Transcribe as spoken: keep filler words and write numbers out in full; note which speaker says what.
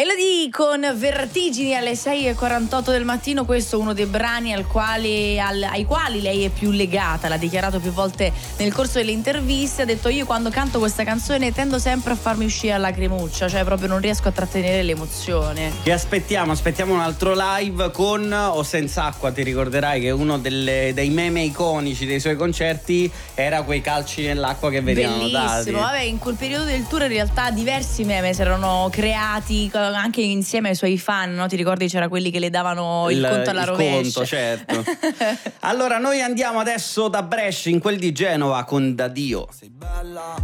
Speaker 1: Elodie con Vertigini alle sei e quarantotto del mattino. Questo è uno dei brani al quale, al, ai quali lei è più legata. L'ha dichiarato più volte nel corso delle interviste. Ha detto: io quando canto questa canzone tendo sempre a farmi uscire la lacrimuccia, cioè proprio non riesco a trattenere l'emozione.
Speaker 2: Che aspettiamo? Aspettiamo un altro live con o senza acqua. Ti ricorderai che uno delle, dei meme iconici dei suoi concerti era quei calci nell'acqua che venivano dati.
Speaker 1: Bellissimo. Vabbè, in quel periodo del tour in realtà diversi meme si erano creati anche insieme ai suoi fan, no? Ti ricordi c'era quelli che le davano il, il conto alla rovescia?
Speaker 2: Il conto, certo. Allora noi andiamo adesso da Brescia, in quel di Genova, con Da Dio. Sei bella.